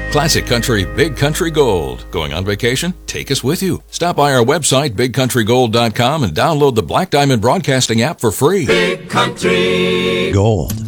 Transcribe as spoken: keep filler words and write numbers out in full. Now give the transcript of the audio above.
Classic Country Big Country Gold. Going on vacation? Take us with you. Stop by our website, big country gold dot com, and download the Black Diamond Broadcasting app for free. Big Country Gold.